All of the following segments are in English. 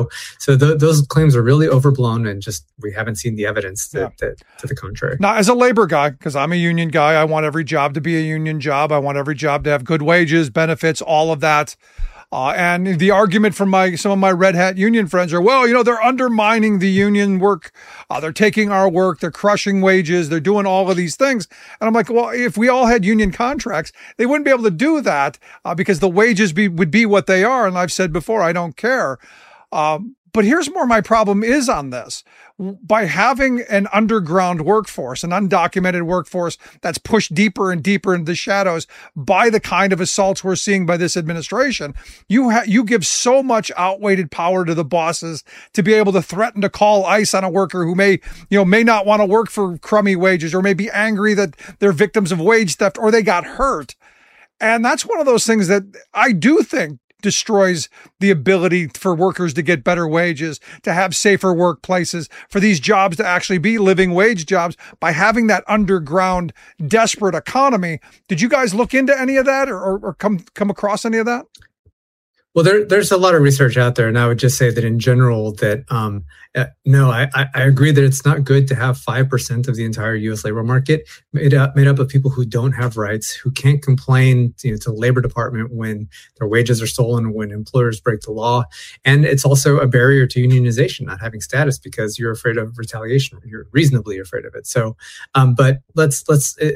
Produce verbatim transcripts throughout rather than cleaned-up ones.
So th- those claims are really overblown, and just we haven't seen the evidence that, Yeah. that to the contrary. Now, as a labor guy, because I'm a union guy, I want every job to be a union job. I want every job to have good wages, benefits, all of that. Uh, and the argument from my some of my red hat union friends are, well, you know, they're undermining the union work. Uh, they're taking our work. They're crushing wages. They're doing all of these things. And I'm like, well, if we all had union contracts, they wouldn't be able to do that uh, because the wages be, would be what they are. And I've said before, I don't care. Um, But here's where my problem is on this. By having an underground workforce, an undocumented workforce that's pushed deeper and deeper into the shadows by the kind of assaults we're seeing by this administration, you ha- you give so much outweighed power to the bosses to be able to threaten to call ICE on a worker who may, you know, may not want to work for crummy wages, or may be angry that they're victims of wage theft or they got hurt. And that's one of those things that I do think destroys the ability for workers to get better wages, to have safer workplaces, for these jobs to actually be living wage jobs by having that underground desperate economy. Did you guys look into any of that or, or, or come come across any of that? Well, there, there's a lot of research out there, and I would just say that in general that, um, uh, no, I, I agree that it's not good to have five percent of the entire U S labor market made up, made up of people who don't have rights, who can't complain, you know, to the Labor Department when their wages are stolen, when employers break the law. And it's also a barrier to unionization, not having status because you're afraid of retaliation. You're reasonably afraid of it. So, um, but let's, let's, uh,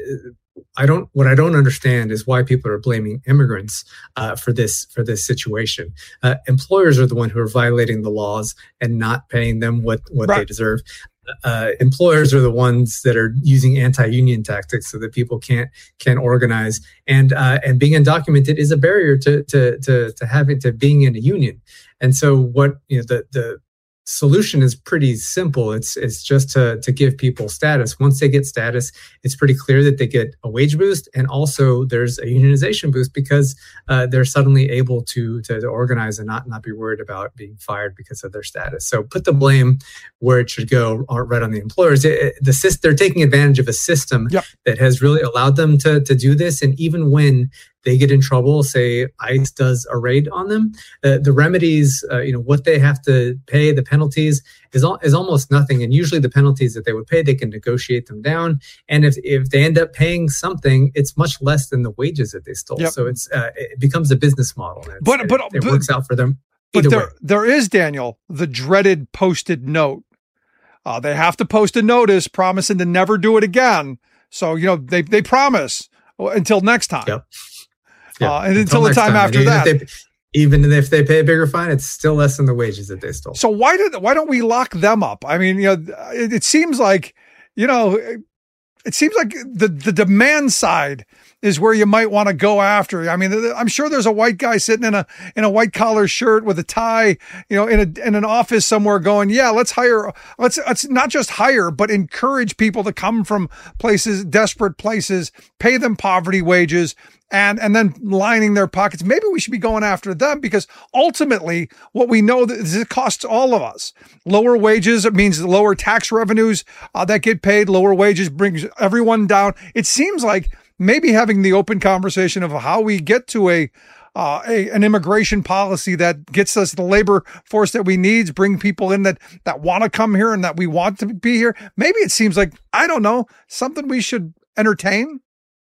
I don't. What I don't understand is why people are blaming immigrants uh, for this for this situation. Uh, employers are the one who are violating the laws and not paying them what what Right. they deserve. Uh, employers are the ones that are using anti-union tactics so that people can't can't organize. And uh, and being undocumented is a barrier to to to to having to being in a union. And so what you know the the. solution is pretty simple. It's it's just to to give people status. Once they get status, it's pretty clear that they get a wage boost, and also there's a unionization boost because uh, they're suddenly able to, to to organize and not not be worried about being fired because of their status. So put the blame where it should go, right on the employers. It, it, the system, they're taking advantage of a system Yep. that has really allowed them to to do this, and even when they get in trouble, say ICE does a raid on them, uh, the remedies, uh, you know, what they have to pay, the penalties is al- is almost nothing. And usually the penalties that they would pay, they can negotiate them down. And if, if they end up paying something, it's much less than the wages that they stole. Yep. So it's uh, it becomes a business model. It's, But- but- it, it but- works out for them. But either there, way. there is, Daniel, the dreaded posted note. Uh, they have to post a notice promising to never do it again. So, you know, they, they promise until next time. Yep. Yeah. Uh, and until, the next time, after And even that. if they, even if they pay a bigger fine, it's still less than the wages that they stole. So why did why don't we lock them up? I mean, you know, it, it seems like, you know, it seems like the, the demand side is where you might want to go after. I mean, I'm sure there's a white guy sitting in a in a white collar shirt with a tie, you know, in a in an office somewhere going, yeah, let's hire, let's let's not just hire, but encourage people to come from places, desperate places, pay them poverty wages, and and then lining their pockets. Maybe we should be going after them, because ultimately what we know is it costs all of us. Lower wages, it means lower tax revenues uh, that get paid. Lower wages brings everyone down. It seems like maybe having the open conversation of how we get to a Uh, a, an immigration policy that gets us the labor force that we need, bring people in that, that want to come here and that we want to be here. Maybe it seems like, I don't know, something we should entertain.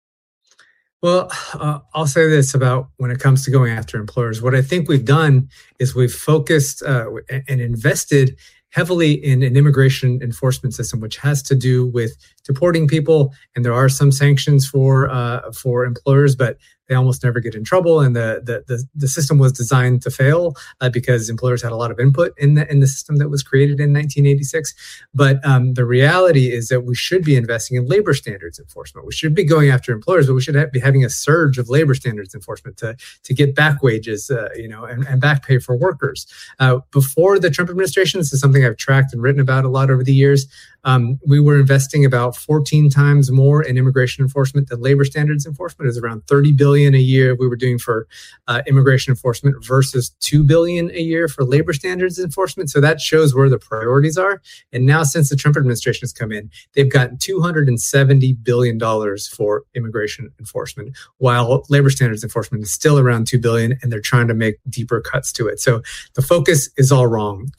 Well, uh, I'll say this about when it comes to going after employers. What I think we've done is we've focused uh, and invested heavily in an immigration enforcement system, which has to do with deporting people. And there are some sanctions for uh, for employers, but they almost never get in trouble. And the the the, the system was designed to fail uh, because employers had a lot of input in the in the system that was created in nineteen eighty-six. But um, the reality is that we should be investing in labor standards enforcement. We should be going after employers, but we should have, be having a surge of labor standards enforcement to to get back wages, uh, you know, and, and back pay for workers. Uh, before the Trump administration, this is something I've tracked and written about a lot over the years. Um, we were investing about fourteen times more in immigration enforcement than labor standards enforcement. It was around thirty billion billion a year we were doing for uh, immigration enforcement versus two billion a year for labor standards enforcement. So that shows where the priorities are. And now, since the Trump administration has come in, they've gotten two hundred seventy billion dollars for immigration enforcement, while labor standards enforcement is still around two billion dollars, and they're trying to make deeper cuts to it. So the focus is all wrong.